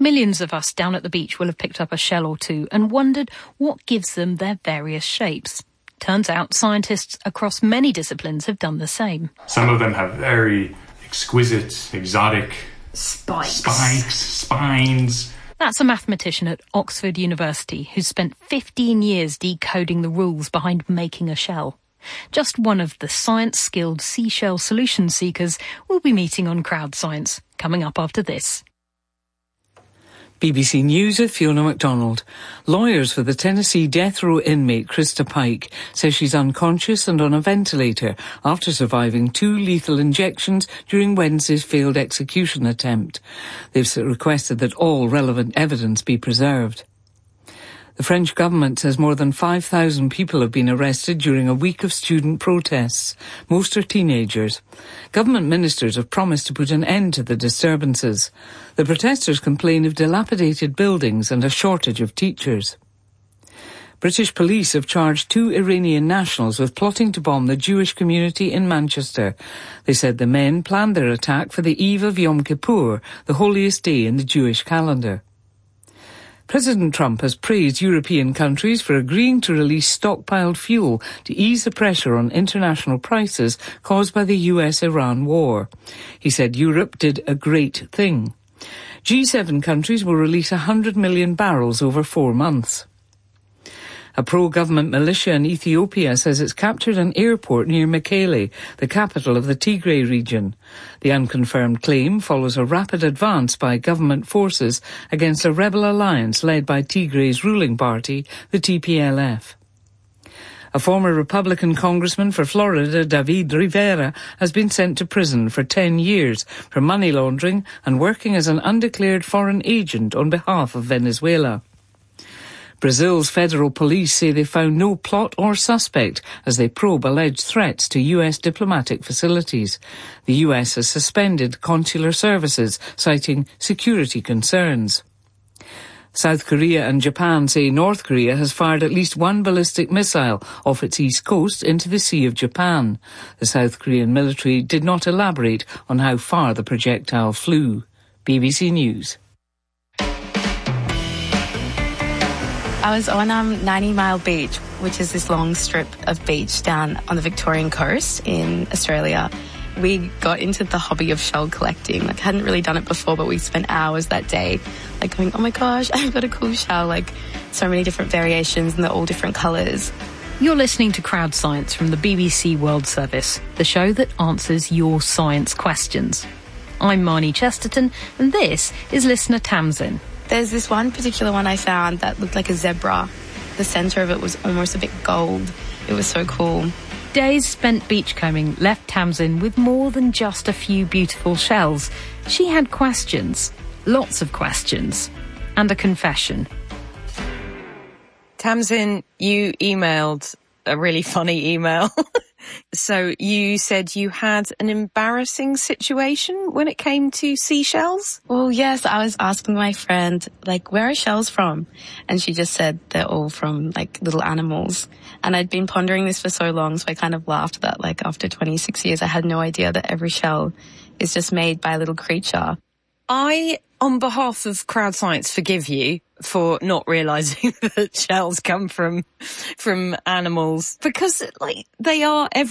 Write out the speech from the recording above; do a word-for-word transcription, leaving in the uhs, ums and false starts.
Millions of us down at the beach will have picked up a shell or two and wondered what gives them their various shapes. Turns out scientists across many disciplines have done the same. Some of them have very exquisite, exotic spikes, spikes spines. That's a mathematician at Oxford University who's spent fifteen years decoding the rules behind making a shell. Just one of the science-skilled seashell solution seekers we'll be meeting on Crowd Science, coming up after this. B B C News with Fiona MacDonald. Lawyers for the Tennessee death row inmate Krista Pike say she's unconscious and on a ventilator after surviving two lethal injections during Wednesday's failed execution attempt. They've requested that all relevant evidence be preserved. The French government says more than five thousand people have been arrested during a week of student protests. Most are teenagers. Government ministers have promised to put an end to the disturbances. The protesters complain of dilapidated buildings and a shortage of teachers. British police have charged two Iranian nationals with plotting to bomb the Jewish community in Manchester. They said the men planned their attack for the eve of Yom Kippur, the holiest day in the Jewish calendar. President Trump has praised European countries for agreeing to release stockpiled fuel to ease the pressure on international prices caused by the U S Iran war. He said Europe did a great thing. G seven countries will release one hundred million barrels over four months. A pro-government militia in Ethiopia says it's captured an airport near Mekele, the capital of the Tigray region. The unconfirmed claim follows a rapid advance by government forces against a rebel alliance led by Tigray's ruling party, the T P L F. A former Republican congressman for Florida, David Rivera, has been sent to prison for ten years for money laundering and working as an undeclared foreign agent on behalf of Venezuela. Brazil's federal police say they found no plot or suspect as they probe alleged threats to U S diplomatic facilities. The U S has suspended consular services, citing security concerns. South Korea and Japan say North Korea has fired at least one ballistic missile off its east coast into the Sea of Japan. The South Korean military did not elaborate on how far the projectile flew. B B C News. I was on um, ninety mile Beach, which is this long strip of beach down on the Victorian coast in Australia. We got into the hobby of shell collecting. Like, I hadn't really done it before, but we spent hours that day, like, going, oh my gosh, I've got a cool shell, like, so many different variations and they're all different colours. You're listening to Crowd Science from the B B C World Service, the show that answers your science questions. I'm Marnie Chesterton, and this is listener Tamsin. There's this one particular one I found that looked like a zebra. The centre of it was almost a bit gold. It was so cool. Days spent beachcombing left Tamsin with more than just a few beautiful shells. She had questions, lots of questions, and a confession. Tamsin, you emailed a really funny email. So you said you had an embarrassing situation when it came to seashells? Well, yes, I was asking my friend, like, where are shells from? And she just said they're all from, like, little animals. And I'd been pondering this for so long, so I kind of laughed that, like, after twenty-six years, I had no idea that every shell is just made by a little creature. I, on behalf of Crowd Science, forgive you for not realising that shells come from from animals, because, like, they are every